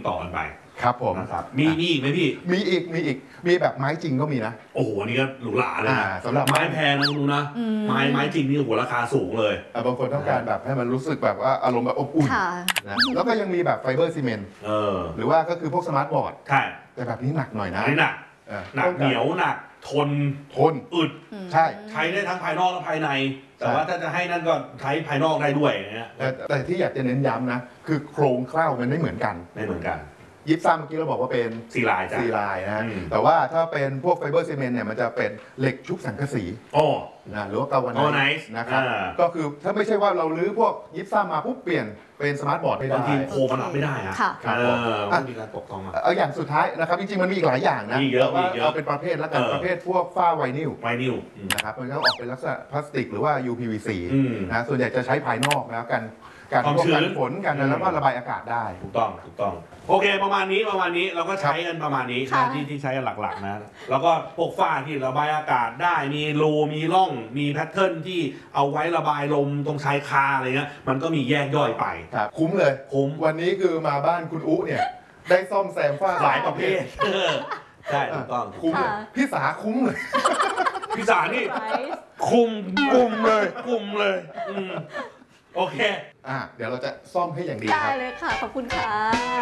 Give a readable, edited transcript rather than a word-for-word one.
ต่อกันไปครับผมนะครับมีอีกไหมพี่มีแบบไม้จริงก็มีนะโอ้โหนี่ก็หรูหราเลยนะสำหรับไม้แพงนะคุณนะไม้จริงนี่หัวราคาสูงเลยบางคนต้องการแบบให้มันรู้สึกแบบว่าอารมณ์แบบอบอุ่นนะแล้วก็ยังมีแบบไฟเบอร์ซีเมนต์หรือว่าก็คือพวกสมาร์ทบอร์ดใช่แต่แบบนี้หนักหน่อยนะหนักเหนียวหนักทนอึดใช้ได้ทั้งภายนอกและภายในแต่ว่าถ้าจะให้นั่นก็ใช้ภายนอกได้ด้วยนะแต่ที่อยากจะเน้นย้ำนะคือโครงเคล้ามันไม่เหมือนกันยิปซัมเมื่อกี้เราบอกว่าเป็นซีลายนะแต่ว่าถ้าเป็นพวกไฟเบอร์ซีเมนต์เนี่ยมันจะเป็นเหล็กชุบสังกะสีนะหรือว่ากาวาไนซ์นะครับก็คือถ้าไม่ใช่ว่าเราลื้อพวกยิปซัมมาปุ๊บเปลี่ยนเป็นสมาร์ทบอร์ดไม่ได้บางทีโคมันรับไม่ได้อะมีการตกตองเอาอย่างสุดท้ายนะครับจริงๆมันมีอีกหลายอย่างนะแต่ว่าเอาเป็นประเภทแล้วกันประเภทพวกฝ้าไวนิลนะครับมันก็ออกเป็นลักษณะพลาสติกหรือว่า UPVC นะส่วนใหญ่จะใช้ภายนอกแล้วกันความชื้นฝนกันแล้วก็ระบายอากาศได้ถูกต้องโอเคประมาณนี้เราก็ใช้กันประมาณนี้ที่ใช้กันหลักๆนะแล้วก็พวกฝ้าที่ระบายอากาศได้มีรูมีร่องมีแพทเทิร์นที่เอาไว้ระบายลมตรงชายคาอะไรเงี้ยมันก็มีแยกย่อยไปคุ้มเลยวันนี้คือมาบ้านคุณอุ๊เนี่ยได้ซ่อมแซมฝ้าหลายประเภทใช่ถูกต้องคุ้มเลยพี่สาคุ้มเลยพี่สานี่คุ้มเลยโอเคเดี๋ยวเราจะซ่อมให้อย่างดีครับได้เลยค่ะขอบคุณค่ะ